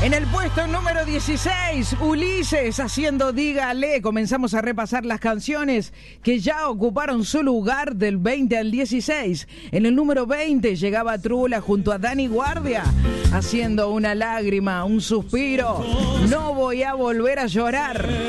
En el puesto número 16, Ulises haciendo Dígale. Comenzamos a repasar las canciones que ya ocuparon su lugar del 20 al 16. En el número 20 llegaba Trula junto a Dani Guardia haciendo Una lágrima, un suspiro. No voy a volver a llorar.